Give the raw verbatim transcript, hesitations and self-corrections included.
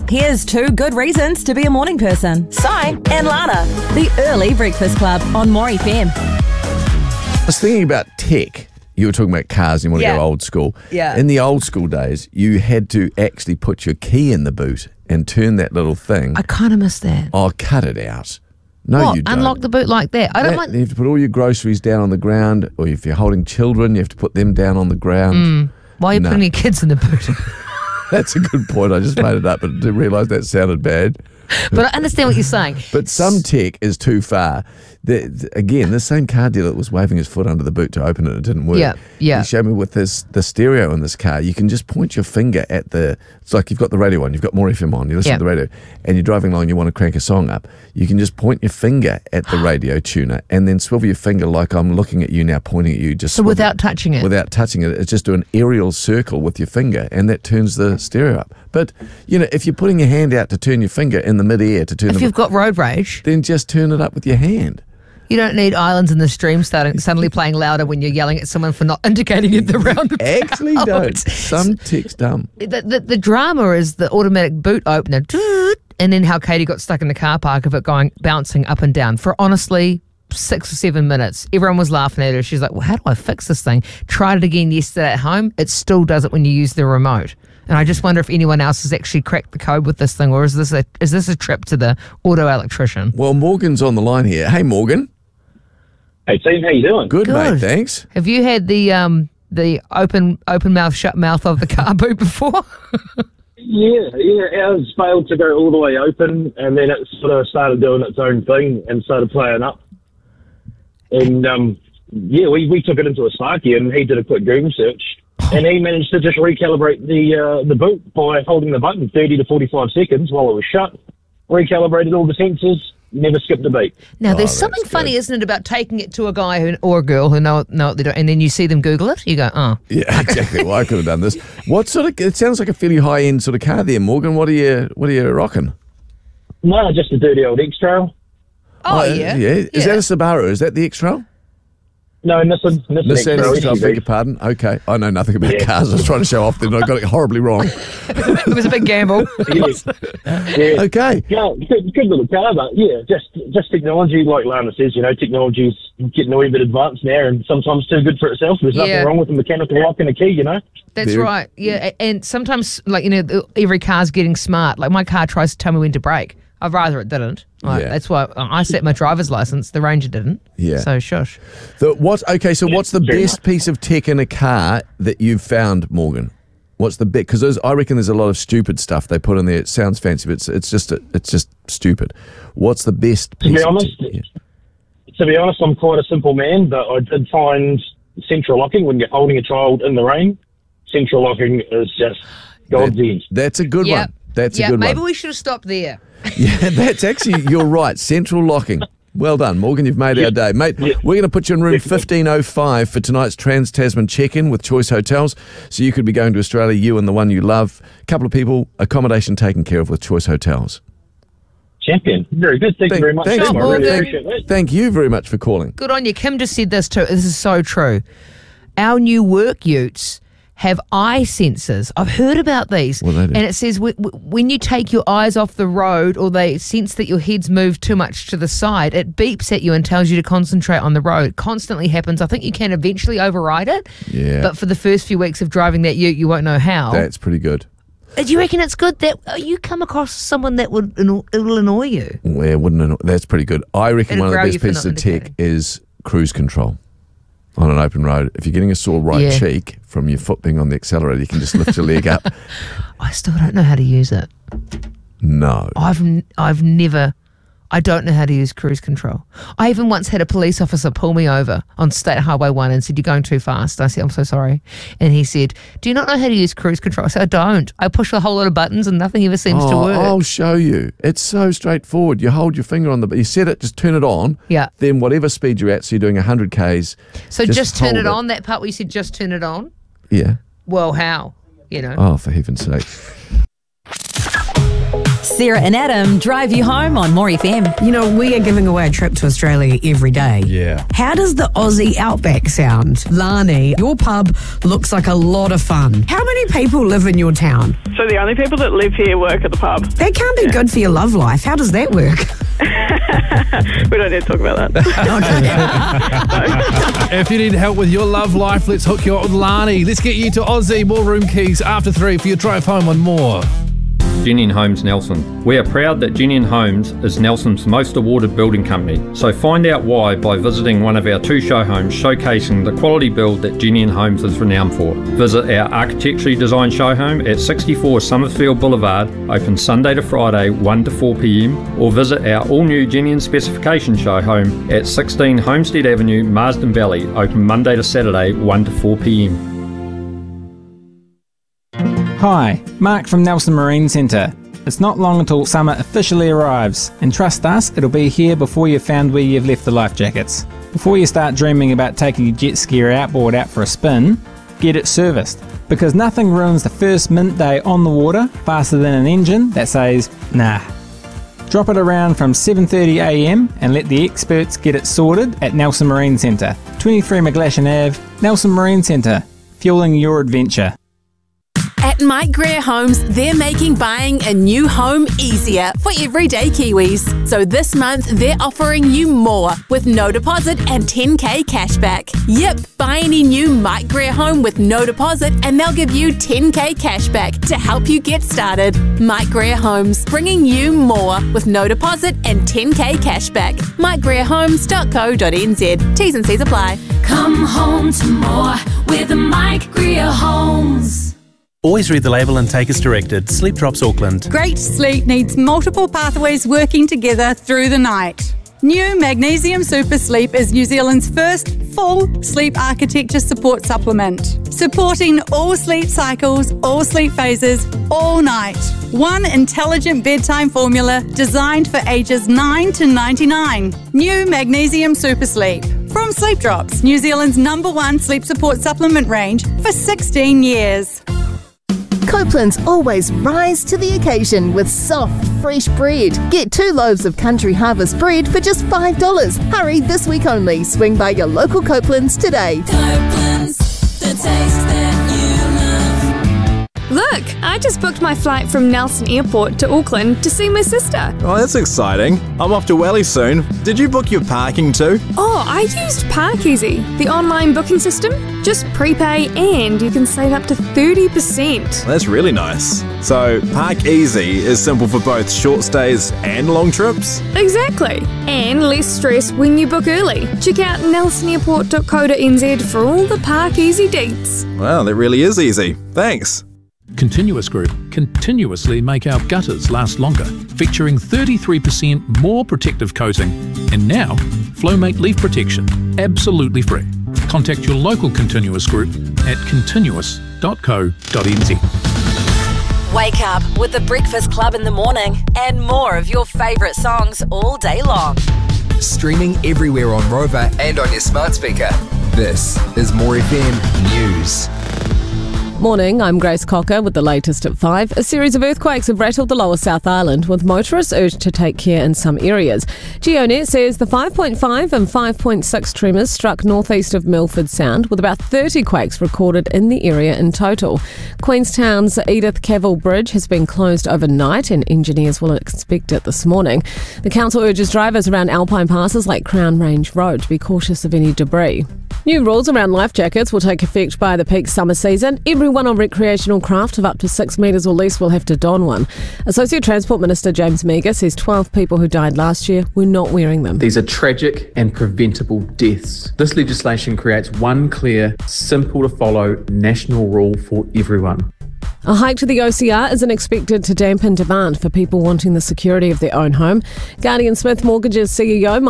Here's two good reasons to be a morning person. Si and Lana. The Early Breakfast Club on More F M. I was thinking about tech. You were talking about cars and you want to Yeah. go old school. Yeah. In the old school days, you had to actually put your key in the boot and turn that little thing. I kind of miss that. Oh, cut it out. No, what? you don't. Unlock the boot like that? I don't That- want. You have to put all your groceries down on the ground, or if you're holding children, you have to put them down on the ground. Why are you No. putting your kids in the boot? That's a good point. I just made it up, but didn't realise that sounded bad. But I understand what you're saying. But some tech is too far. The, the- again, the same car dealer that was waving his foot under the boot to open it, it didn't work. Yeah, yeah. He showed me with this the stereo in this car. You can just point your finger at the. It's like you've got the radio on, you've got More F M on, you listen Yeah. to the radio, and you're driving along. You want to crank a song up. You can just point your finger at the radio tuner, and then swivel your finger like I'm looking at you now, pointing at you. Just So swivel- without touching it? without touching it, it's just do an aerial circle with your finger, and that turns the stereo up. But you know, if you're putting your hand out to turn your finger in the mid-air to turn If the you've got road rage, then just turn it up with your hand. you don't need Islands in the Stream starting suddenly playing louder when you're yelling at someone for not indicating it the roundabout. Actually don't. Some tech's dumb. The, the, the drama is the automatic boot opener, and then how Katie got stuck in the car park of it going bouncing up and down for honestly six or seven minutes. Everyone was laughing at her. She's like, well, how do I fix this thing? Tried it again yesterday at home. It still does it when you use the remote. And I just wonder if anyone else has actually cracked the code with this thing, or is this a is this a trip to the auto electrician? Well, Morgan's on the line here. Hey, Morgan. Hey team, how you doing? Good, Good. mate. Thanks. Have you had the um the open open mouth shut mouth of the car boot before? Yeah, yeah, ours failed to go all the way open, and then it sort of started doing its own thing and started playing up. And um, yeah, we, we took it into a Sparky, and he did a quick Google search, and he managed to just recalibrate the uh, the boot by holding the button thirty to forty-five seconds while it was shut, recalibrated all the sensors, never skipped a beat. Now, there's Oh, something that's funny, good. isn't it, about taking it to a guy who, or a girl who know, know what they're doing, and then you see them Google it, you go, oh. Yeah, exactly. Well, I could have done this. What sort of? It sounds like a fairly high-end sort of car there, Morgan. What are you? What are you rocking? No, just a dirty old X-Trail. Oh, yeah. Yeah. Is that a Subaru? Is that the X-Trail? No, Nissan. Nissan, Nissan X-Trail. X-Trail. Beg your pardon. Okay. I know nothing about Yeah. cars. I was trying to show off then. I got it horribly wrong. It was a big gamble. Yeah. yeah. Okay. Yeah, good, good little car, but yeah, just just technology, like Lana says, you know, technology's getting a wee bit advanced now, and sometimes too good for itself. There's nothing Yeah. wrong with a mechanical lock and a key, you know. That's Very- right. Yeah, a- and sometimes, like, you know, every car's getting smart. Like, my car tries to tell me when to brake. I'd rather it didn't. Like, Yeah. That's why I set my driver's license. The Ranger didn't. Yeah. So, shush. The, what? Okay. So, what's the very best much. piece of tech in a car that you've found, Morgan? What's the bit? Because I reckon there's a lot of stupid stuff they put in there. It sounds fancy, but it's, it's just it's just stupid. What's the best piece? be of honest, tech? Yeah. To be honest, I'm quite a simple man, but I did find central locking when you're holding a child in the rain. Central locking is just God's That- end. that's a good Yep. one. That's yeah, a good maybe one. we should have stopped there. Yeah, that's actually, you're right. Central locking. Well done, Morgan. You've made our day. Mate, Yeah. we're going to put you in room Definitely. fifteen oh five for tonight's Trans-Tasman check-in with Choice Hotels. So you could be going to Australia, you and the one you love. A couple of people, accommodation taken care of with Choice Hotels. Champion. Very good. Thank, Thank- you very much. thanks, Tim. I Morgan. really appreciate that. Thank you very much for calling. Good on you. Kim just said this too. This is so true. Our new work utes have eye sensors. I've heard about these. What do they do? And it says w- w- when you take your eyes off the road or they sense that your head's moved too much to the side, it beeps at you and tells you to concentrate on the road. It constantly happens. I think you can eventually override it. Yeah. But for the first few weeks of driving that ute, you won't know how. That's pretty good. Do you reckon it's good that uh, you come across someone that would anno- it will annoy you? Yeah, wouldn't it? That's pretty good. I reckon It'll one of grow the you best for pieces not of tech indicating. is cruise control on an open road. If you're getting a sore right Yeah. cheek from your foot being on the accelerator, you can just lift your leg up. I still don't know how to use it. No. I've n- I've never, I don't know how to use cruise control. I even once had a police officer pull me over on State Highway one and said, you're going too fast. I said, I'm so sorry. And he said, do you not know how to use cruise control? I said, I don't. I push a whole lot of buttons and nothing ever seems to Oh, work. I'll show you. It's so straightforward. You hold your finger on the, you set it, just turn it on. Yeah. Then whatever speed you're at, so you're doing one hundred kays. so just, turn hold it on, that part where you said just turn it on? Yeah. Well, how? You know. Oh, for heaven's sake. Sarah and Adam drive you home on More F M. You know, we are giving away a trip to Australia every day. Yeah. How does the Aussie Outback sound? Lani, your pub looks like a lot of fun. How many people live in your town? So the only people that live here work at the pub. That can't be good for your love life. How does that work? We don't need to talk about that. If you need help with your love life, let's hook you up with Lani. Let's get you to Aussie. More room keys after three for your drive home on More. Genian Homes Nelson. We are proud that Genian Homes is Nelson's most awarded building company. So find out why by visiting one of our two show homes showcasing the quality build that Genian Homes is renowned for. Visit our architecturally designed show home at sixty-four Summerfield Boulevard, open Sunday to Friday one to four p m, or visit our all-new Genian specification show home at sixteen Homestead Avenue, Marsden Valley, open Monday to Saturday one to four p m. Hi, Mark from Nelson Marine Centre. It's not long until summer officially arrives, and trust us, it'll be here before you've found where you've left the life jackets. Before you start dreaming about taking your jet ski or outboard out for a spin, get it serviced. Because nothing ruins the first mint day on the water faster than an engine that says, nah. Drop it around from seven thirty a m and let the experts get it sorted at Nelson Marine Centre, twenty-three McGlashan Avenue, Nelson Marine Centre, fueling your adventure. At Mike Greer Homes, they're making buying a new home easier for everyday Kiwis. So this month, they're offering you more with no deposit and ten K cashback. Yep, buy any new Mike Greer home with no deposit and they'll give you ten K cashback to help you get started. Mike Greer Homes, bringing you more with no deposit and ten K cashback. mike greer homes dot co dot n z. T's and C's apply. Come home to more with Mike Greer Homes. Always read the label and take as directed. Sleep Drops Auckland. Great sleep needs multiple pathways working together through the night. New Magnesium Super Sleep is New Zealand's first full sleep architecture support supplement, supporting all sleep cycles, all sleep phases, all night. One intelligent bedtime formula designed for ages nine to ninety-nine. New Magnesium Super Sleep. From Sleep Drops, New Zealand's number one sleep support supplement range for sixteen years. Copeland's always rise to the occasion with soft, fresh bread. Get two loaves of Country Harvest bread for just five dollars. Hurry, this week only. Swing by your local Copeland's today. Copeland's, the taste that you love. Look, I just booked my flight from Nelson Airport to Auckland to see my sister. Oh, that's exciting. I'm off to Welly soon. Did you book your parking too? Oh, I used Parkeasy, the online booking system. Just prepay and you can save up to thirty percent. That's really nice. So, Park Easy is simple for both short stays and long trips? Exactly. And less stress when you book early. Check out nelson airport dot co dot n z for all the Parkeasy deets. Wow, that really is easy. Thanks. Continuous Group continuously make our gutters last longer, featuring thirty-three percent more protective coating. And now, Flowmate Leaf Protection, absolutely free. Contact your local Continuous Group at continuous dot co dot n z. Wake up with the Breakfast Club in the morning and more of your favourite songs all day long. Streaming everywhere on Rover and on your smart speaker. This is More F M News. Morning, I'm Grace Cocker with the latest at five. A series of earthquakes have rattled the lower South Island, with motorists urged to take care in some areas. GeoNet says the five point five and five point six tremors struck northeast of Milford Sound, with about thirty quakes recorded in the area in total. Queenstown's Edith Cavell Bridge has been closed overnight and engineers will inspect it this morning. The council urges drivers around Alpine passes like Crown Range Road to be cautious of any debris. New rules around life jackets will take effect by the peak summer season. Everyone on recreational craft of up to six metres or less will have to don one. Associate Transport Minister James Meagher says twelve people who died last year were not wearing them. These are tragic and preventable deaths. This legislation creates one clear, simple to follow national rule for everyone. A hike to the O C R isn't expected to dampen demand for people wanting the security of their own home. Guardian Smith Mortgages C E O